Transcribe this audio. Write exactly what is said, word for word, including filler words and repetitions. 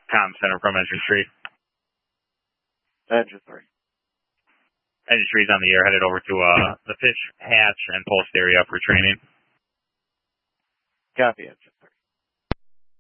comm center from Engine three. Engine three. Engine three's on the air, headed over to uh, the fish hatch and post area for training. Copy, Engine three.